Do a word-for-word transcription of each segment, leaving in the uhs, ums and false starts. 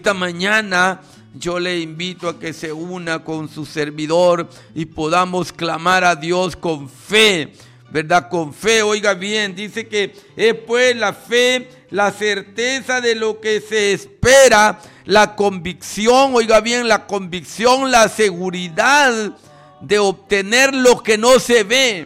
esta mañana yo le invito a que se una con su servidor y podamos clamar a Dios con fe, ¿verdad? Con fe, oiga bien, dice que es pues la fe, la certeza de lo que se espera, la convicción, oiga bien, la convicción, la seguridad de obtener lo que no se ve.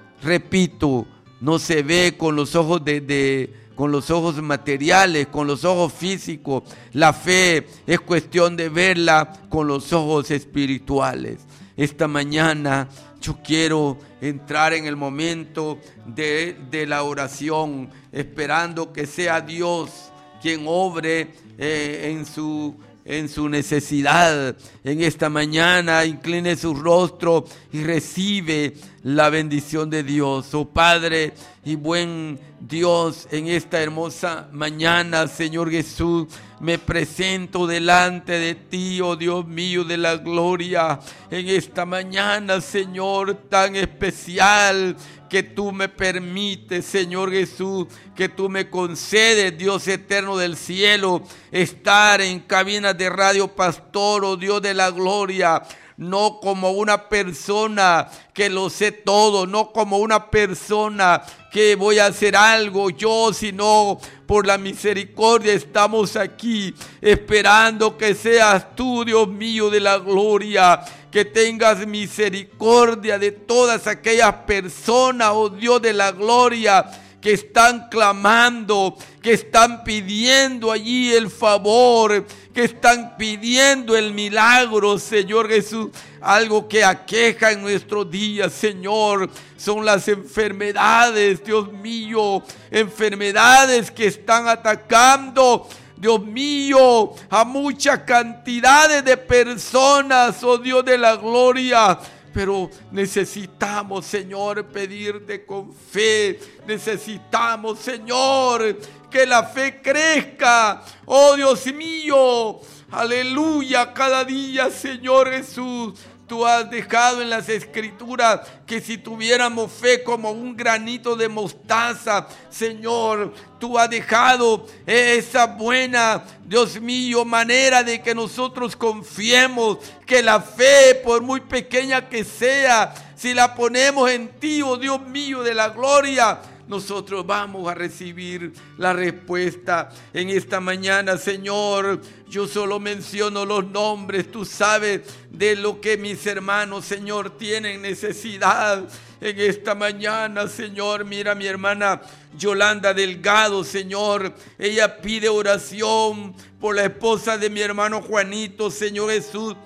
Repito, no se ve con los ojos de, de con los ojos materiales, con los ojos físicos. La fe es cuestión de verla con los ojos espirituales. Esta mañana yo quiero entrar en el momento de, de la oración, esperando que sea Dios quien obre eh, en su en su necesidad. En esta mañana incline su rostro y recibe la bendición de Dios. Oh Padre y buen Dios, en esta hermosa mañana, Señor Jesús, me presento delante de ti, oh Dios mío de la gloria, en esta mañana, Señor, tan especial que tú me permites, Señor Jesús, que tú me concedes, Dios eterno del cielo, estar en cabinas de Radio Pastor, oh Dios de la gloria. No como una persona que lo sé todo, no como una persona que voy a hacer algo yo, sino por la misericordia estamos aquí esperando que seas tú, Dios mío de la gloria, que tengas misericordia de todas aquellas personas, oh Dios de la gloria, que están clamando, que están pidiendo allí el favor, que están pidiendo el milagro, Señor Jesús. Algo que aqueja en nuestros días, Señor, son las enfermedades, Dios mío, enfermedades que están atacando, Dios mío, a muchas cantidades de personas, oh Dios de la gloria. Pero necesitamos, Señor, pedirte con fe. Necesitamos, Señor, que la fe crezca. Oh Dios mío, aleluya, cada día, Señor Jesús. Tú has dejado en las escrituras que si tuviéramos fe como un granito de mostaza, Señor, tú has dejado esa buena, Dios mío, manera de que nosotros confiemos, que la fe, por muy pequeña que sea, si la ponemos en ti, oh Dios mío de la gloria, nosotros vamos a recibir la respuesta en esta mañana, Señor. Yo solo menciono los nombres, tú sabes de lo que mis hermanos, Señor, tienen necesidad en esta mañana, Señor. Mira a mi hermana Yolanda Delgado, Señor, ella pide oración por la esposa de mi hermano Juanito, Señor Jesús.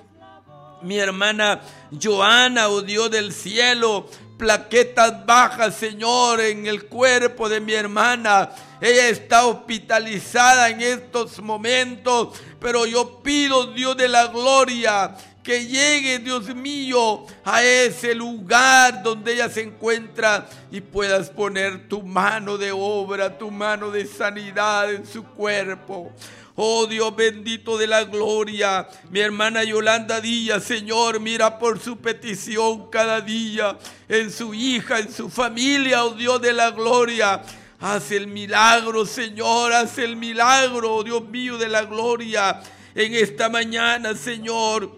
Mi hermana Joana, oh Dios del cielo, plaquetas bajas, Señor, en el cuerpo de mi hermana. Ella está hospitalizada en estos momentos, pero yo pido, Dios de la gloria, que llegue, Dios mío, a ese lugar donde ella se encuentra y puedas poner tu mano de obra, tu mano de sanidad en su cuerpo. Oh Dios bendito de la gloria, mi hermana Yolanda Díaz, Señor, mira por su petición cada día en su hija, en su familia, oh Dios de la gloria. Haz el milagro, Señor, haz el milagro, oh Dios mío de la gloria, en esta mañana, Señor.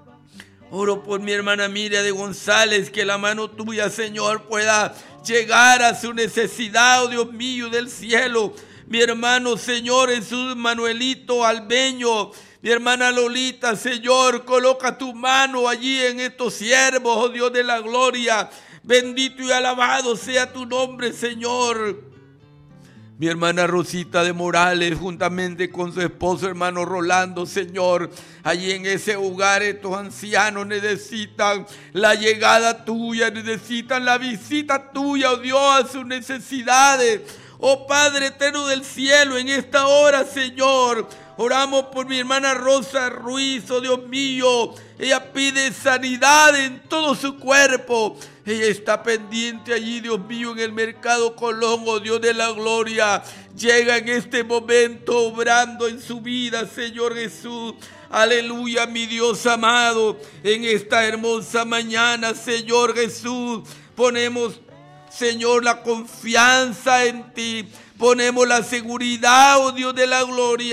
Oro por mi hermana Miriam de González, que la mano tuya, Señor, pueda llegar a su necesidad, oh Dios mío del cielo. Mi hermano, Señor, Jesús Manuelito Albeño, mi hermana Lolita, Señor, coloca tu mano allí en estos siervos, oh Dios de la gloria. Bendito y alabado sea tu nombre, Señor. Mi hermana Rosita de Morales, juntamente con su esposo, hermano Rolando, Señor, allí en ese hogar estos ancianos necesitan la llegada tuya, necesitan la visita tuya, oh Dios, a sus necesidades. Oh Padre eterno del cielo, en esta hora, Señor, oramos por mi hermana Rosa Ruiz, oh Dios mío. Ella pide sanidad en todo su cuerpo. Ella está pendiente allí, Dios mío, en el mercado Colón, oh Dios de la gloria. Llega en este momento obrando en su vida, Señor Jesús. Aleluya, mi Dios amado. En esta hermosa mañana, Señor Jesús, ponemos, Señor, la confianza en ti. Ponemos la seguridad, oh Dios de la gloria,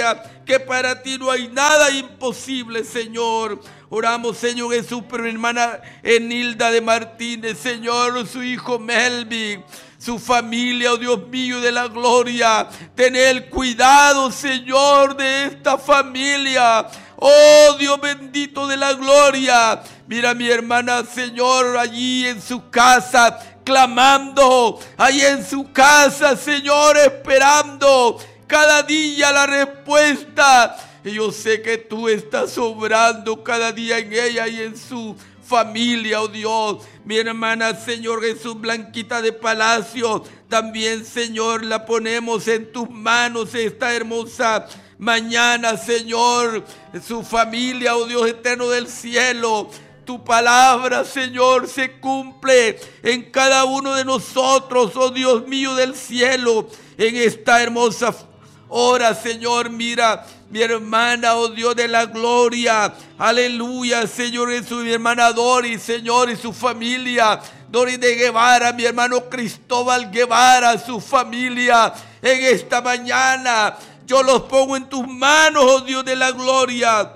que para ti no hay nada imposible, Señor. Oramos, Señor Jesús, por mi hermana Enilda de Martínez, Señor, su hijo Melvin, su familia, oh Dios mío de la gloria. Tener cuidado, Señor, de esta familia. Oh Dios bendito de la gloria. Mira a mi hermana, Señor, allí en su casa, clamando, ahí en su casa, Señor, esperando cada día la respuesta. Y yo sé que tú estás obrando cada día en ella y en su familia, oh Dios. Mi hermana, Señor Jesús, Blanquita de Palacio, también, Señor, la ponemos en tus manos esta hermosa mañana, Señor. Su familia, oh Dios eterno del cielo. Tu palabra, Señor, se cumple en cada uno de nosotros, oh Dios mío del cielo, en esta hermosa hora, Señor. Mira mi hermana, oh Dios de la gloria, aleluya, Señor Jesús, mi hermana Doris, Señor, y su familia, Doris de Guevara, mi hermano Cristóbal Guevara, su familia, en esta mañana, yo los pongo en tus manos, oh Dios de la gloria.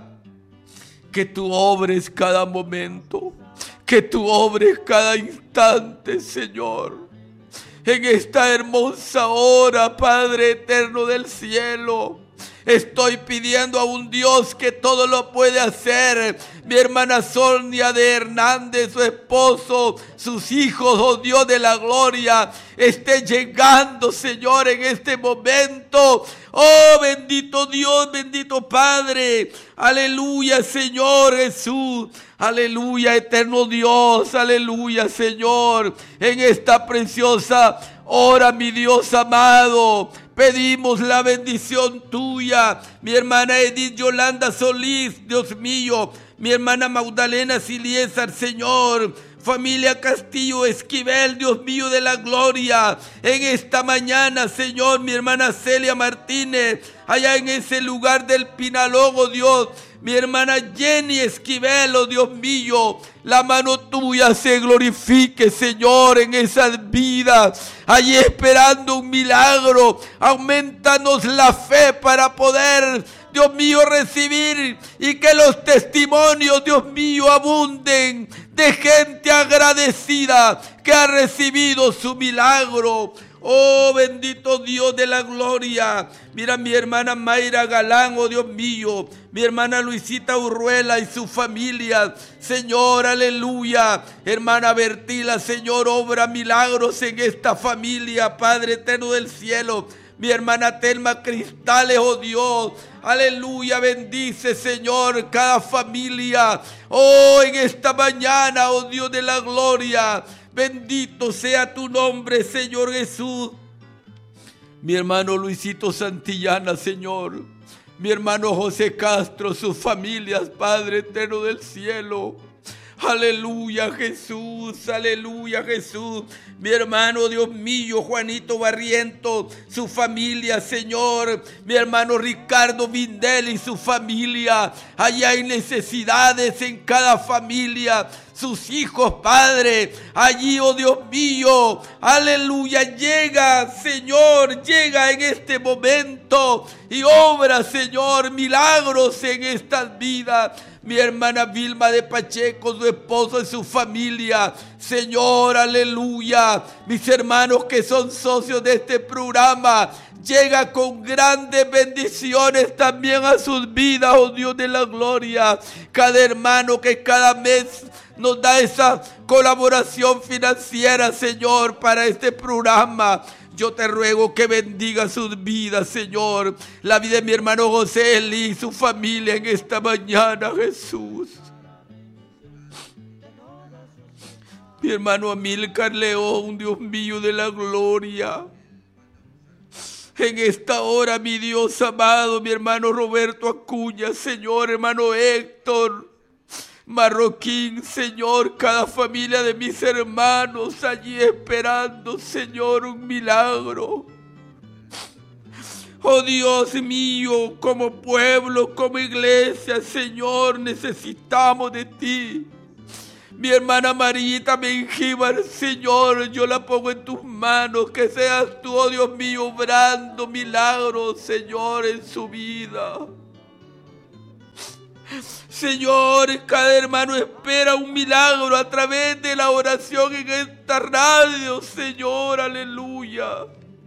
Que tú obres cada momento, que tú obres cada instante, Señor. En esta hermosa hora, Padre eterno del cielo, estoy pidiendo a un Dios que todo lo puede hacer. Mi hermana Sonia de Hernández, su esposo, sus hijos, oh Dios de la gloria, esté llegando, Señor, en este momento. Oh, bendito Dios, bendito Padre. Aleluya, Señor Jesús. Aleluya, eterno Dios. Aleluya, Señor. En esta preciosa hora, mi Dios amado, pedimos la bendición tuya. Mi hermana Edith Yolanda Solís, Dios mío. Mi hermana Magdalena Siliesar, Señor. Familia Castillo Esquivel, Dios mío de la gloria. En esta mañana, Señor, mi hermana Celia Martínez, allá en ese lugar del Pinalogo, Dios. Mi hermana Jenny Esquivel, oh Dios mío, la mano tuya se glorifique, Señor, en esas vidas, allí esperando un milagro. Aumentanos la fe para poder, Dios mío, recibir y que los testimonios, Dios mío, abunden de gente agradecida que ha recibido su milagro. Oh, bendito Dios de la gloria. Mira mi hermana Mayra Galán, oh Dios mío. Mi hermana Luisita Urruela y su familia. Señor, aleluya. Hermana Bertila, Señor, obra milagros en esta familia, Padre eterno del cielo. Mi hermana Telma Cristales, oh Dios. Aleluya, bendice, Señor, cada familia. Oh, en esta mañana, oh Dios de la gloria. Bendito sea tu nombre, Señor Jesús. Mi hermano Luisito Santillana, Señor. Mi hermano José Castro, sus familias, Padre eterno del cielo. Aleluya, Jesús, aleluya, Jesús. Mi hermano, Dios mío, Juanito Barriento, su familia, Señor. Mi hermano Ricardo Vindel y su familia. Allá hay necesidades en cada familia. Sus hijos, Padre, allí, oh Dios mío, aleluya, llega, Señor, llega en este momento y obra, Señor, milagros en estas vidas. Mi hermana Vilma de Pacheco, su esposo y su familia, Señor, aleluya. Mis hermanos que son socios de este programa, llega con grandes bendiciones también a sus vidas, oh Dios de la gloria. Cada hermano que cada mes nos da esa colaboración financiera, Señor, para este programa. Yo te ruego que bendiga sus vidas, Señor. La vida de mi hermano José Eli y su familia en esta mañana, Jesús. Mi hermano Amílcar León, Dios mío de la gloria. En esta hora, mi Dios amado, mi hermano Roberto Acuña, Señor, hermano Héctor Marroquín, Señor, cada familia de mis hermanos allí esperando, Señor, un milagro. Oh Dios mío, como pueblo, como iglesia, Señor, necesitamos de ti. Mi hermana Marita Mengíbar, Señor, yo la pongo en tus manos, que seas tú, oh Dios mío, obrando milagros, Señor, en su vida. Señor, cada hermano espera un milagro a través de la oración en esta radio, Señor, aleluya.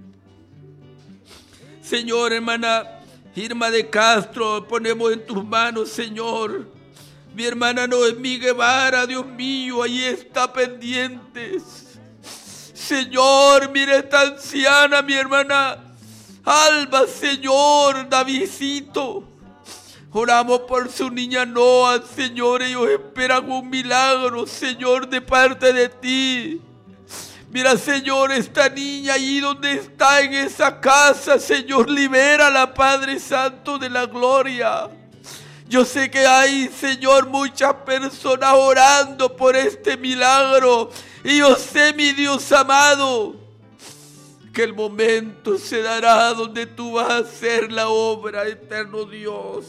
Señor, hermana Irma de Castro, ponemos en tus manos, Señor. Mi hermana Noemí Guevara, Dios mío, ahí está pendiente. Señor, mira esta anciana, mi hermana Alba, Señor, Davidcito. Oramos por su niña Noa, Señor, ellos esperan un milagro, Señor, de parte de ti. Mira, Señor, esta niña allí donde está en esa casa, Señor, libérala, Padre Santo de la gloria. Yo sé que hay, Señor, muchas personas orando por este milagro. Y yo sé, mi Dios amado, que el momento se dará donde tú vas a hacer la obra, eterno Dios.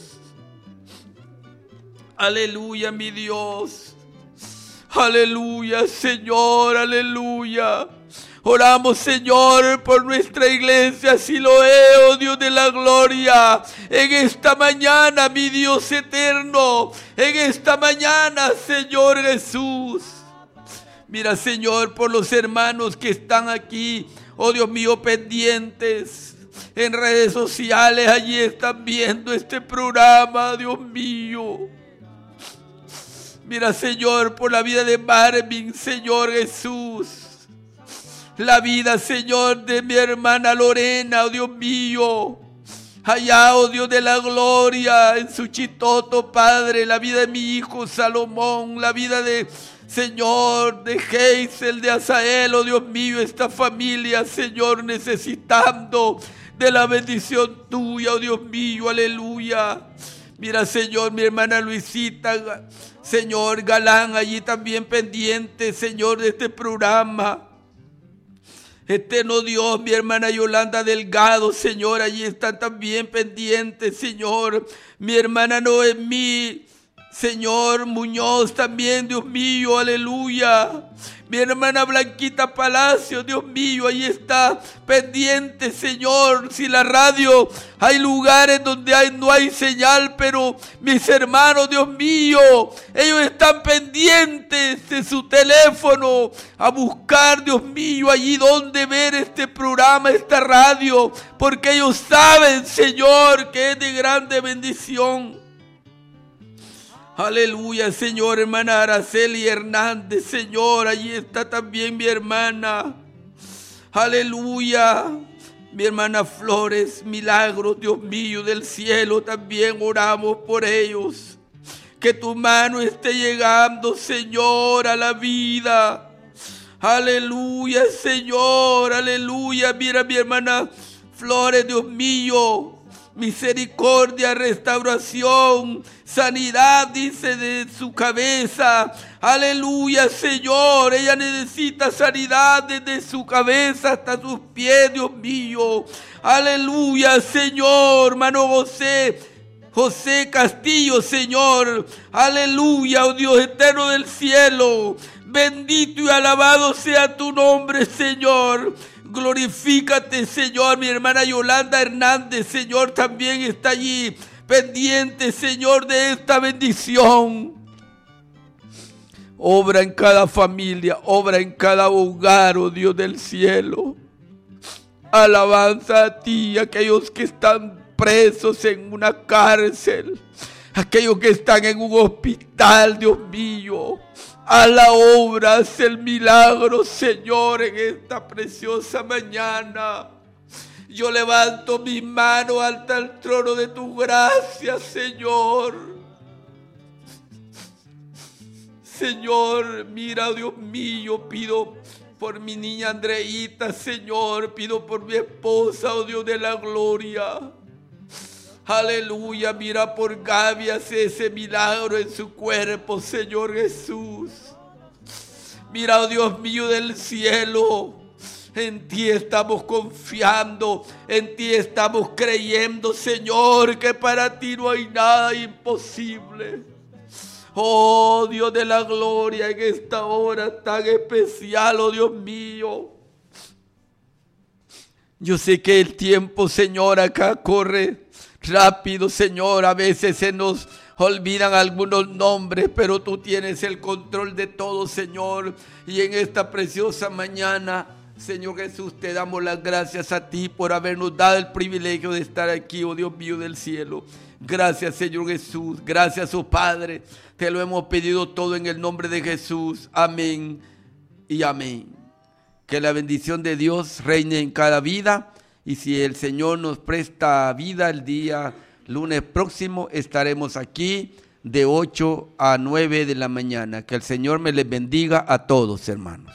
Aleluya, mi Dios. Aleluya, Señor, aleluya. Oramos, Señor, por nuestra iglesia Siloé, oh Dios de la gloria. En esta mañana, mi Dios eterno, en esta mañana, Señor Jesús. Mira, Señor, por los hermanos que están aquí, oh Dios mío, pendientes en redes sociales, allí están viendo este programa, Dios mío. Mira, Señor, por la vida de Marvin, Señor Jesús. La vida, Señor, de mi hermana Lorena, oh Dios mío. Allá, oh Dios de la gloria, en Suchitoto, Padre. La vida de mi hijo Salomón. La vida de, Señor, de Geisel, de Asael, oh Dios mío. Esta familia, Señor, necesitando de la bendición tuya, oh Dios mío. Aleluya. Mira, Señor, mi hermana Luisita, Señor Galán, allí también pendiente, Señor, de este programa. Eterno Dios, mi hermana Yolanda Delgado, Señor, allí están también pendientes, Señor. Mi hermana Noemí, Señor Muñoz también, Dios mío, aleluya. Mi hermana Blanquita Palacio, Dios mío, ahí está pendiente, Señor. Si la radio, hay lugares donde hay, no hay señal, pero mis hermanos, Dios mío, ellos están pendientes de su teléfono a buscar, Dios mío, allí donde ver este programa, esta radio, porque ellos saben, Señor, que es de grande bendición. Aleluya, Señor, hermana Araceli Hernández, Señor, allí está también mi hermana. Aleluya, mi hermana Flores, milagros, Dios mío, del cielo, también oramos por ellos. Que tu mano esté llegando, Señor, a la vida. Aleluya, Señor, aleluya, mira mi hermana Flores, Dios mío. Misericordia, restauración, sanidad, dice, de su cabeza. Aleluya, Señor. Ella necesita sanidad desde su cabeza hasta sus pies, Dios mío. Aleluya, Señor. Hermano José, José Castillo, Señor. Aleluya, oh Dios eterno del cielo. Bendito y alabado sea tu nombre, Señor. Glorifícate, Señor. Mi hermana Yolanda Hernández, Señor, también está allí pendiente, Señor, de esta bendición. Obra en cada familia, obra en cada hogar, oh Dios del cielo. Alabanza a ti, aquellos que están presos en una cárcel, aquellos que están en un hospital, Dios mío. A la obra, haz el milagro, Señor, en esta preciosa mañana. Yo levanto mis manos hasta el trono de tu gracia, Señor. Señor, mira, Dios mío, pido por mi niña Andreita, Señor. Pido por mi esposa, oh Dios de la gloria. Aleluya, mira por Gaby, hace ese milagro en su cuerpo, Señor Jesús. Mira, oh Dios mío del cielo, en ti estamos confiando, en ti estamos creyendo, Señor, que para ti no hay nada imposible. Oh Dios de la gloria, en esta hora tan especial, oh Dios mío. Yo sé que el tiempo, Señor, acá corre rápido, Señor. A veces se nos olvidan algunos nombres, pero tú tienes el control de todo, Señor. Y en esta preciosa mañana, Señor Jesús, te damos las gracias a ti por habernos dado el privilegio de estar aquí, oh Dios mío del cielo. Gracias, Señor Jesús. Gracias, oh Padre. Te lo hemos pedido todo en el nombre de Jesús. Amén y amén. Que la bendición de Dios reine en cada vida. Y si el Señor nos presta vida, el día lunes próximo estaremos aquí de ocho a nueve de la mañana. Que el Señor me les bendiga a todos, hermanos.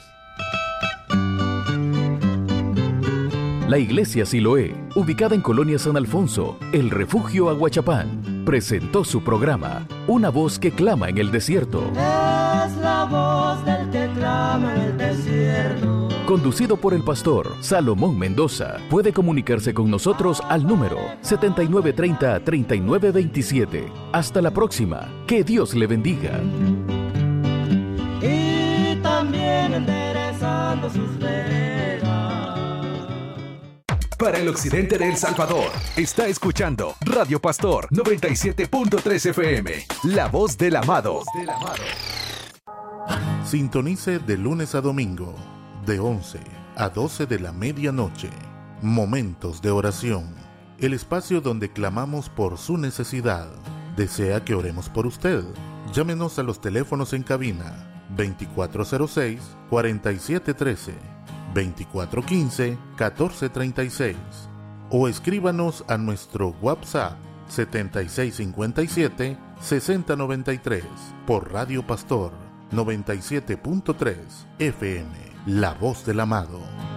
La Iglesia Siloé, ubicada en Colonia San Alfonso, El Refugio Aguachapán, presentó su programa, Una voz que clama en el desierto. Es la voz del que clama en el desierto. Conducido por el pastor Salomón Mendoza. Puede comunicarse con nosotros al número setenta y nueve treinta, treinta y nueve veintisiete. Hasta la próxima. Que Dios le bendiga. Y también enderezando sus veredas. Para el occidente de El Salvador, está escuchando Radio Pastor noventa y siete punto tres F M, La Voz del Amado. Sintonice de lunes a domingo, de once a doce de la medianoche. Momentos de oración, el espacio donde clamamos por su necesidad. ¿Desea que oremos por usted? Llámenos a los teléfonos en cabina veinticuatro cero seis, cuarenta y siete trece, veinticuatro quince, catorce treinta y seis o escríbanos a nuestro WhatsApp setenta y seis cincuenta y siete, sesenta noventa y tres por Radio Pastor noventa y siete punto tres F M, La Voz del Amado.